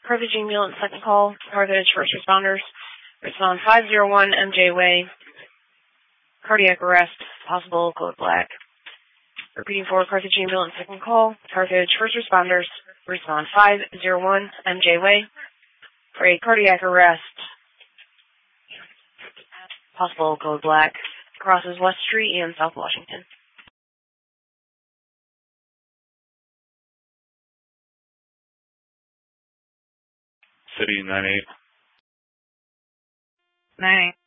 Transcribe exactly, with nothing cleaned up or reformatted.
Carthage ambulance, second call. Carthage first responders. Respond five zero one M J Way. Cardiac arrest, possible code black. Repeating for Carthage ambulance, second call. Carthage first responders. Respond five zero one M J Way. For a cardiac arrest, possible code black. Crosses West Street and South Washington. City nine eight. nine eight.